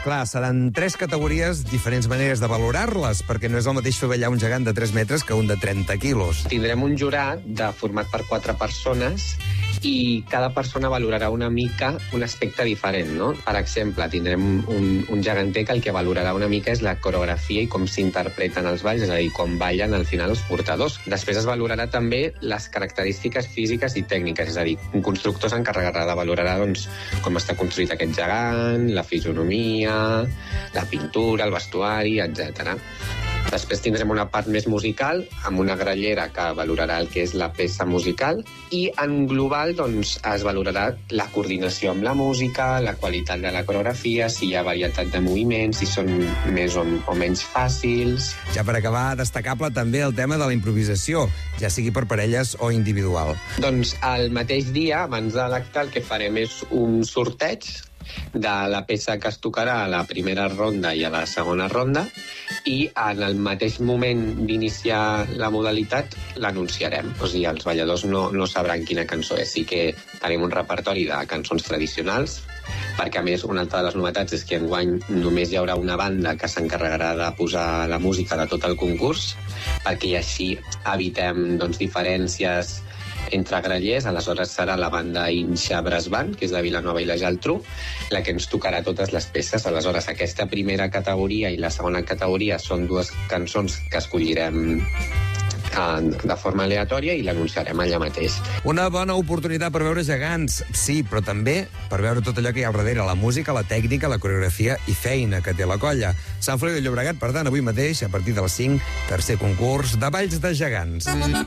clar, seran 3 categories, diferents maneres de valorar-les, perquè no és el mateix fer ballar un gegant de 3 metres que un de 30 quilos. Tindrem un jurat format per 4 persones i cada persona valorarà una mica un aspecte diferent, no? Per exemple, tindrem un geganter que el que valorarà una mica és la coreografia i com s'interpreten els balls, és a dir, com ballen al final els portadors. Després es valorarà també les característiques físiques i tècniques, és a dir, un constructor s'encarregarà de valorar doncs, com està construït aquest gegant, la fisonomia, la pintura, el vestuari, etc. Després tindrem una part més musical, amb una grallera que valorarà el que és la peça musical, i en global doncs, es valorarà la coordinació amb la música, la qualitat de la coreografia, si hi ha varietat de moviments, si són més o menys fàcils. Ja per acabar, destacable també el tema de la improvisació, ja sigui per parelles o individual. Doncs el mateix dia, abans de l'acte, el que farem és un sorteig de la peça que es tocarà a la primera ronda i a la segona ronda, i en el mateix moment d'iniciar la modalitat l'anunciarem. O sigui, els balladors no sabran quina cançó és. Sí que tenim un repertori de cançons tradicionals, perquè a més una altra de les novetats és que enguany només hi haurà una banda que s'encarregarà de posar la música de tot el concurs, perquè així evitem doncs, diferències entre grallers. Aleshores serà la banda Inxa Brass Band, que és de Vilanova i la Geltrú, la que ens tocarà totes les peces. Aleshores, aquesta primera categoria i la segona categoria són 2 cançons que escollirem de forma aleatòria i l'anunciarem allà mateix. Una bona oportunitat per veure gegants, sí, però també per veure tot allò que hi ha al darrere, la música, la tècnica, la coreografia i feina que té la colla. Sant Feliu de Llobregat, per tant, avui mateix, a partir de les 5, tercer concurs de balls de gegants.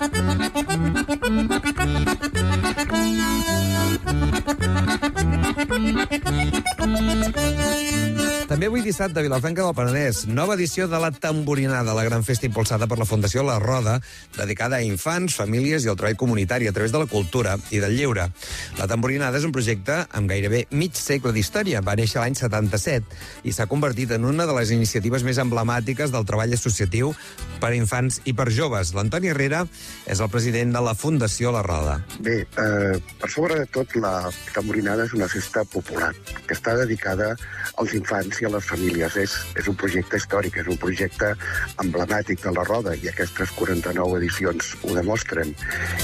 També avui dissabte a Vilafranca del Penedès, nova edició de la Tamborinada, la gran festa impulsada per la Fundació La Roda, dedicada a infants, famílies i al treball comunitari a través de la cultura i del lleure. La Tamborinada és un projecte amb gairebé mig segle d'història. Va néixer l'any 77 i s'ha convertit en una de les iniciatives més emblemàtiques del treball associatiu per a infants i per joves. L'Antoni Herrera és el president de la Fundació La Roda. Bé, per sobre de tot, la Tamborinada és una festa popular que està dedicada als infants i a les famílies. És un projecte històric, és un projecte emblemàtic de La Roda i aquestes 49 edicions ho demostren.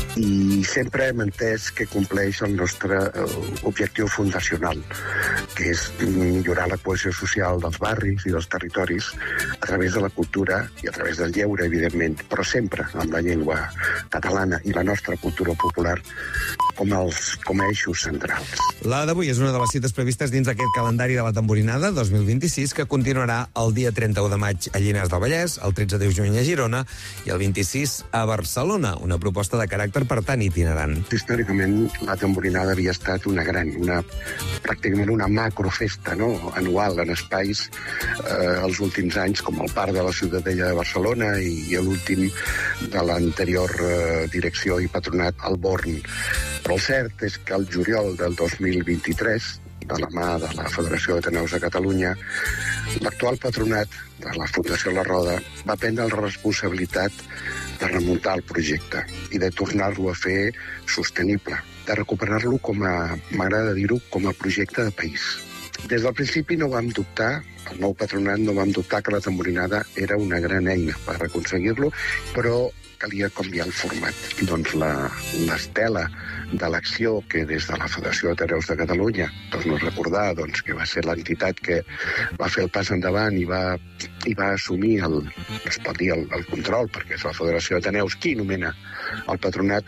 I sempre hem entès que compleix el nostre objectiu fundacional, que és millorar la cohesió social dels barris i dels territoris a través de la cultura i a través del lleure, evidentment, però sempre amb la llengua catalana i la nostra cultura popular com a eixos centrals. La d'avui és una de les cites previstes dins aquest calendari de la Tamborinada 2026, que continuarà el dia 31 de maig a Llinars del Vallès, el 13 de juny a Girona i el 26 a Barcelona, una proposta de caràcter per tant itinerant. Històricament, la Tamborinada havia estat pràcticament una macrofesta, no?, anual en espais els últims anys, com el Parc de la Ciutadella de Barcelona i l'últim de l'anterior direcció i patronat al Born. Però el cert és que el juliol del 2023, de la mà de la Federació d'Ateneus de Catalunya, l'actual patronat de la Fundació La Roda va prendre la responsabilitat de remuntar el projecte i de tornar-lo a fer sostenible, de recuperar-lo m'agrada dir-ho, com a projecte de país. Des del principi no vam dubtar, el nou patronat no vam dubtar que la Tamborinada era una gran eina per aconseguir-lo, però calia canviar el format. Doncs l'estela de l'acció que des de la Federació d'Ateneus de Catalunya, no recordar que va ser l'entitat que va fer el pas endavant i va assumir el control, perquè és la Federació d'Ateneus qui nomena el patronat,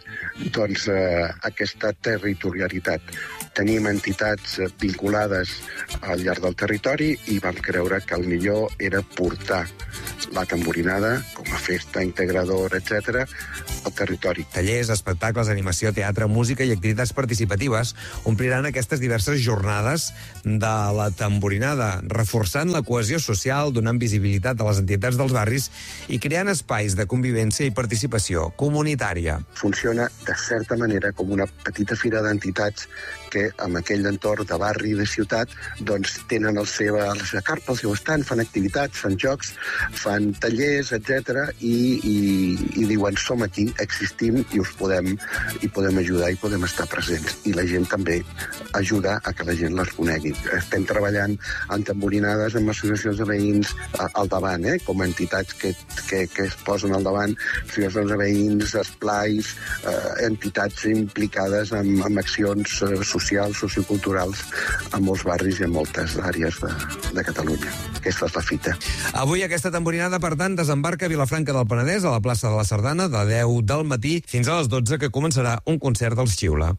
aquesta territorialitat. Tenim entitats vinculades al llarg del territori i vam creure que el millor era portar la Tamborinada com a festa integradora, etc., al territori. Tallers, espectacles, animació, teatre, música i activitats participatives ompliran aquestes diverses jornades de la Tamborinada, reforçant la cohesió social, donant visibilitat a les entitats dels barris i creant espais de convivència i participació comunitària. Funciona, de certa manera, com una petita fira d'entitats que en aquell entorn de barri i de ciutat tenen la seva carpa, el seu estant, fan activitats, fan jocs, fan fan tallers, etc i diuen som aquí, existim i podem ajudar i podem estar presents. I la gent també ajuda a que la gent les conegui. Estem treballant en tamborinades amb associacions de veïns al davant, com a entitats que es posen al davant, associacions de veïns, esplais, entitats implicades en accions socials, socioculturals a molts barris i a moltes àrees de Catalunya. Aquesta és la fita. Avui aquesta tamborinada, per tant, desembarca a Vilafranca del Penedès, a la plaça de la Sardana, de 10 del matí fins a les 12, que començarà un concert dels Xiula.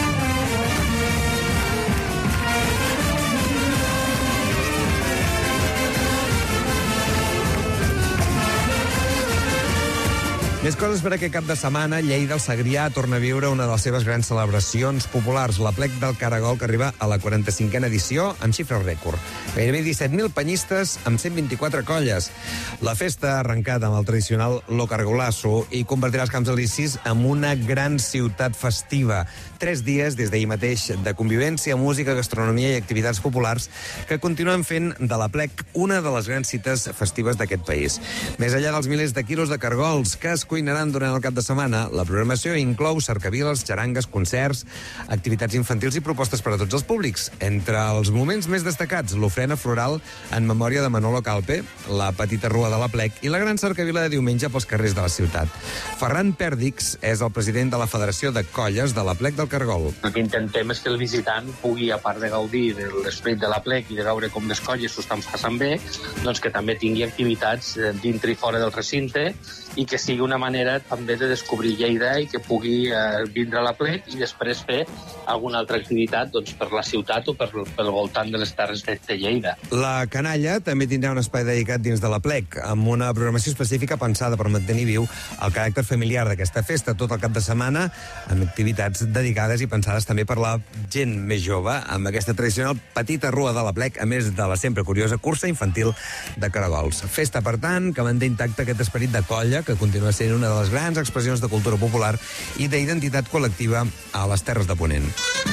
Més coses per aquest cap de setmana. Lleida, el Segrià, torna a viure una de les seves grans celebracions populars, l'Aplec del Caragol, que arriba a la 45a edició amb xifra rècord. Gairebé 17.000 penyistes amb 124 colles. La festa ha arrencat amb el tradicional Lo Cargolasso i convertirà els Camps Elisis en una gran ciutat festiva. 3 dies, des d'ahir mateix, de convivència, música, gastronomia i activitats populars que continuen fent de l'Aplec una de les grans cites festives d'aquest país. Més enllà dels milers de quilos de cargols que es cuinaran durant el cap de setmana, la programació inclou cercaviles, xarangues, concerts, activitats infantils i propostes per a tots els públics. Entre els moments més destacats, l'ofrena floral en memòria de Manolo Calpe, la petita rua de l'Aplec i la gran cercavila de diumenge pels carrers de la ciutat. Ferran Pèrdix és el president de la Federació de Colles de l'Aplec del Cargol. El que intentem és que el visitant pugui, a part de gaudir de l'esperit de l'Aplec i de veure com les colles s'ho estan passant bé, doncs que també tingui activitats dintre i fora del recinte i que sigui una manera també de descobrir Lleida i que pugui vindre a l'Aplec i després fer alguna altra activitat doncs, per la ciutat o pel voltant de les terres de Lleida. La canalla també tindrà un espai dedicat dins de l'Aplec, amb una programació específica pensada per mantenir viu el caràcter familiar d'aquesta festa tot el cap de setmana, amb activitats dedicades i pensades també per la gent més jove, amb aquesta tradicional petita rua de l'Aplec, a més de la sempre curiosa cursa infantil de caragols. Festa, per tant, que manté intacte aquest esperit de colla, que continua sent una de les grans expressions de cultura popular i d'identitat col·lectiva a les Terres de Ponent.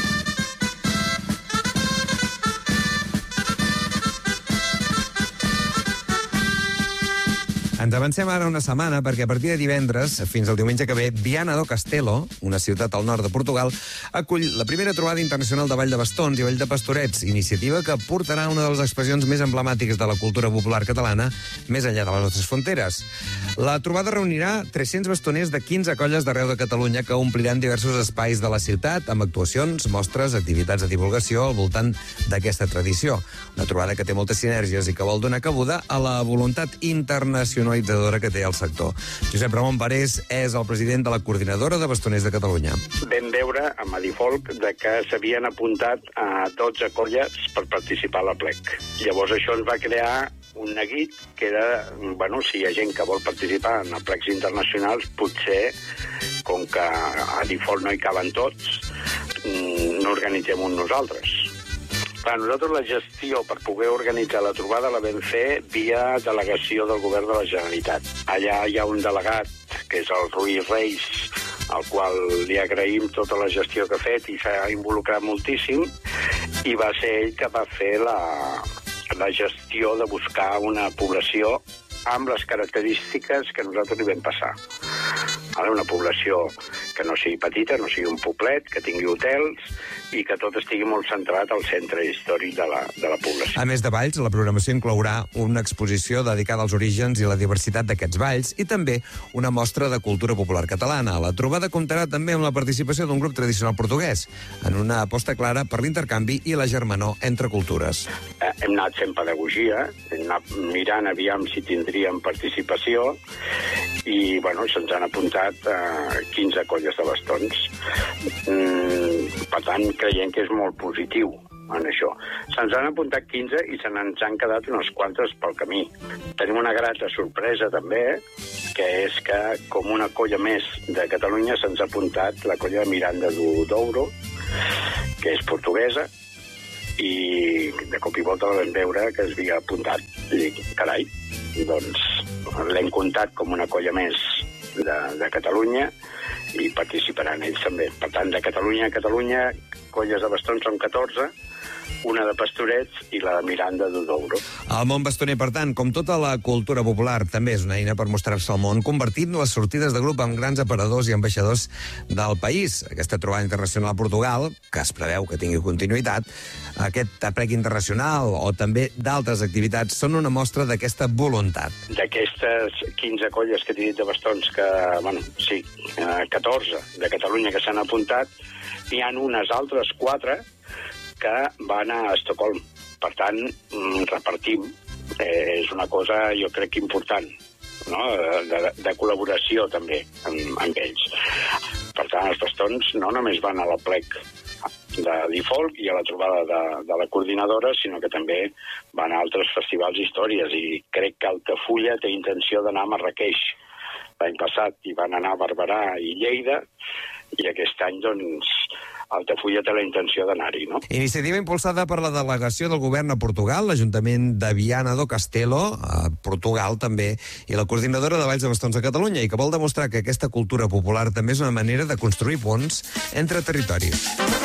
Ens avancem ara una setmana perquè a partir de divendres fins al diumenge que ve, Viana do Castelo, una ciutat al nord de Portugal, acull la primera trobada internacional de ball de bastons i ball de pastorets, iniciativa que portarà una de les expressions més emblemàtiques de la cultura popular catalana més enllà de les nostres fronteres. La trobada reunirà 300 bastoners de 15 colles d'arreu de Catalunya que ompliran diversos espais de la ciutat amb actuacions, mostres, activitats de divulgació al voltant d'aquesta tradició. Una trobada que té moltes sinergies i que vol donar cabuda a la voluntat internacionalitzadora que té el sector. Josep Ramon Parés és el president de la Coordinadora de Bastoners de Catalunya. Vam veure a Madifolk que s'havien apuntat a 12 colles per participar a l'Aplec. Llavors això ens va crear un neguit que era, bueno, si hi ha gent que vol participar en aplecs internacionals, potser, com que a Difolk no hi caben tots, no organitzem un nosaltres. Clar, nosaltres la gestió per poder organitzar la trobada la vam fer via delegació del govern de la Generalitat. Allà hi ha un delegat, que és el Rui Reis, al qual li agraïm tota la gestió que ha fet i s'ha involucrat moltíssim, i va ser ell que va fer la gestió de buscar una població amb les característiques que nosaltres li vam passar. Una població que no sigui petita, no sigui un poblet, que tingui hotels i que tot estigui molt centrat al centre històric de la població. A més de balls, la programació inclourà una exposició dedicada als orígens i la diversitat d'aquests balls i també una mostra de cultura popular catalana. La trobada comptarà també amb la participació d'un grup tradicional portuguès, en una aposta clara per l'intercanvi i la germanor entre cultures. Hem anat fent pedagogia, hem anat mirant aviam si tindríem participació i, bueno, se'ns han apuntat 15 colles de bastons. Per tant, creiem que és molt positiu en això. Se'ns han apuntat 15 i se n'ens han quedat unes quantes pel camí. Tenim una grata sorpresa també, que és que com una colla més de Catalunya se'ns ha apuntat la colla de Miranda do Douro, que és portuguesa, i de cop i volta la vam veure que es havia apuntat. I dic, carai, doncs l'hem comptat com una colla més de Catalunya i participaran ells també. Per tant, de Catalunya a Catalunya colles de bastons són 14, una de Pastorets i la de Miranda de Douro. El món bastoner, per tant, com tota la cultura popular, també és una eina per mostrar-se al món, convertint les sortides de grup en grans aparadors i ambaixadors del país. Aquesta trobada internacional a Portugal, que es preveu que tingui continuïtat, aquest aplec internacional o també d'altres activitats són una mostra d'aquesta voluntat. D'aquestes 15 colles que t'he dit de bastons, que, 14 de Catalunya que s'han apuntat, n'hi ha unes altres 4 que van a Estocolm. Per tant, repartim. És una cosa, jo crec, important, no? de col·laboració també amb ells. Per tant, els bastons no només van a l'aplec de Difolc i a la trobada de la coordinadora, sinó que també van a altres festivals i històries, i crec que Altafulla té intenció d'anar a Marràqueix. L'any passat hi van anar a Barberà i Lleida, i aquest any, doncs, Altafulla té la intenció d'anar-hi, no? Iniciativa impulsada per la delegació del govern a Portugal, l'Ajuntament de Viana do Castelo, a Portugal també, i la coordinadora de Valls de Bastons de Catalunya, i que vol demostrar que aquesta cultura popular també és una manera de construir ponts entre territoris.